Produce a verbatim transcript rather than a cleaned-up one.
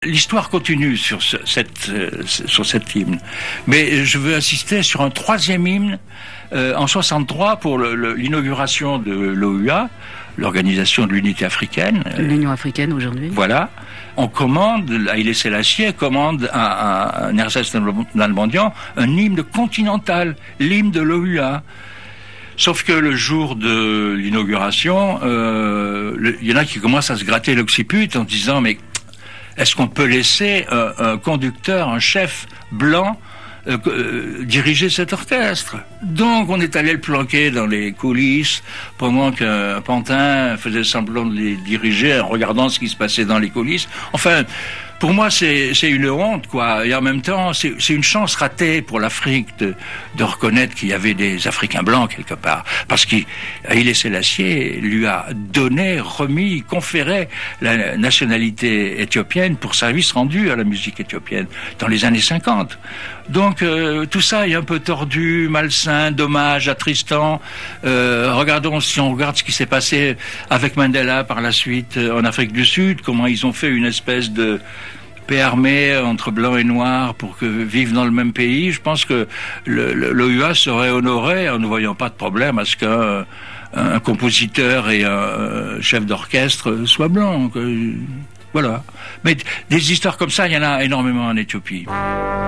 L'histoire continue sur ce, cette, euh, sur cet hymne, mais je veux insister sur un troisième hymne euh, en soixante-trois pour le, le, l'inauguration de l'O U A, l'Organisation de l'Unité Africaine. L'Union Africaine aujourd'hui. Voilà. On commande, Haïlé Sélassié commande à, à Nersès Nalbandian un hymne continental, l'hymne de l'O U A. Sauf que le jour de l'inauguration, euh, le, il y en a qui commencent à se gratter l'occiput en disant mais est-ce qu'on peut laisser un, un conducteur, un chef blanc euh, euh, diriger cet orchestre? Donc on est allé le planquer dans les coulisses pendant qu'un pantin faisait semblant de les diriger en regardant ce qui se passait dans les coulisses. Enfin, pour moi, c'est, c'est une honte, quoi. Et en même temps, c'est, c'est une chance ratée pour l'Afrique de, de reconnaître qu'il y avait des Africains blancs quelque part. Parce qu'Haïlé Sélassié lui a donné, remis, conféré la nationalité éthiopienne pour service rendu à la musique éthiopienne dans les années cinquante. Donc, euh, tout ça est un peu tordu, malsain, dommage, attristant. Euh, regardons, si on regarde ce qui s'est passé avec Mandela par la suite euh, en Afrique du Sud, comment ils ont fait une espèce de paix armée entre blancs et noirs pour que vivent dans le même pays. Je pense que le, le, l'O U A serait honoré en ne voyant pas de problème à ce qu'un un compositeur et un chef d'orchestre soient blancs. Voilà. Mais des histoires comme ça, il y en a énormément en Éthiopie.